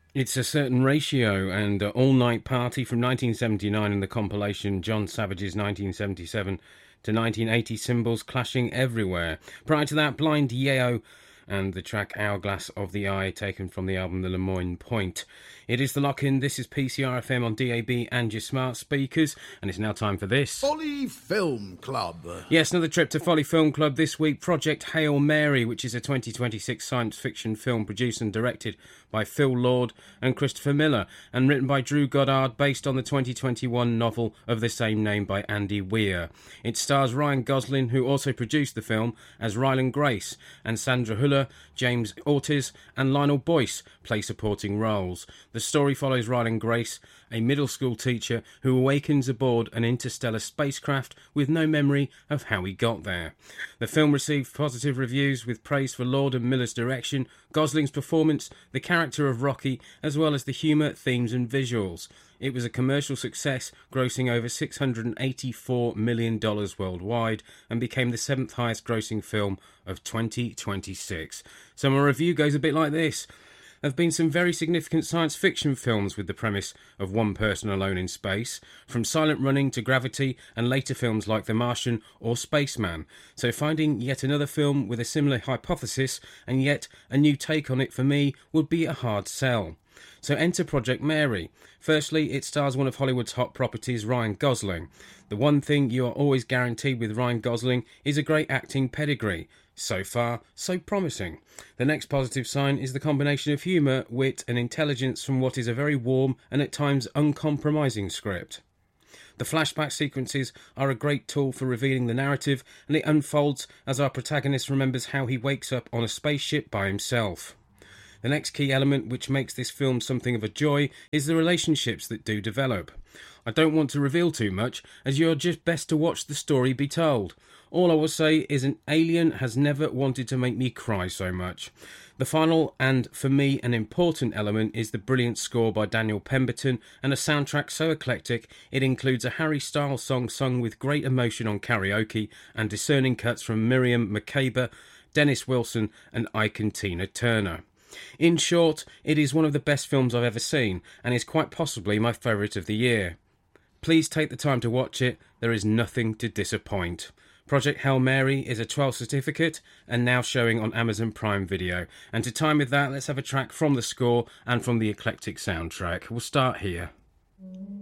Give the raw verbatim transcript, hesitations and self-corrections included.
It's A Certain Ratio and uh, All Night Party from nineteen seventy-nine in the compilation John Savage's nineteen seventy-seven to nineteen eighty Cymbals Clashing Everywhere. Prior to that, Blind Yeo and the track Hourglass of the Eye, taken from the album The Lemoyne Point. It is The Lock-In. This is P C R F M on D A B and your smart speakers, and it's now time for this. Folly Film Club. Yes, another trip to Folly Film Club this week. Project Hail Mary, which is a twenty twenty-six science fiction film produced and directed by Phil Lord and Christopher Miller, and written by Drew Goddard, based on the twenty twenty-one novel of the same name by Andy Weir. It stars Ryan Gosling, who also produced the film, as Ryland Grace, and Sandra Huller, James Ortiz and Lionel Boyce play supporting roles. The story follows Ryland Grace, a middle school teacher who awakens aboard an interstellar spacecraft with no memory of how he got there. The film received positive reviews with praise for Lord and Miller's direction, Gosling's performance, the character of Rocky, as well as the humour, themes and visuals. It was a commercial success, grossing over six hundred eighty-four million dollars worldwide, and became the seventh highest grossing film of twenty twenty-six. So my review goes a bit like this. There have been some very significant science fiction films with the premise of one person alone in space, from Silent Running to Gravity, and later films like The Martian or Spaceman. So finding yet another film with a similar hypothesis and yet a new take on it for me would be a hard sell. So enter Project Mary. Firstly, it stars one of Hollywood's hot properties, Ryan Gosling. The one thing you are always guaranteed with Ryan Gosling is a great acting pedigree. So far, so promising. The next positive sign is the combination of humour, wit and intelligence from what is a very warm and at times uncompromising script. The flashback sequences are a great tool for revealing the narrative, and it unfolds as our protagonist remembers how he wakes up on a spaceship by himself. The next key element which makes this film something of a joy is the relationships that do develop. I don't want to reveal too much, as you're just best to watch the story be told. All I will say is an alien has never wanted to make me cry so much. The final, and for me an important element, is the brilliant score by Daniel Pemberton, and a soundtrack so eclectic it includes a Harry Styles song sung with great emotion on karaoke, and discerning cuts from Miriam Makeba, Dennis Wilson and Ike and Tina Turner. In short, it is one of the best films I've ever seen, and is quite possibly my favourite of the year. Please take the time to watch it, there is nothing to disappoint. Project Hail Mary is a twelve certificate and now showing on Amazon Prime Video. And to time with that, let's have a track from the score and from the eclectic soundtrack. We'll start here.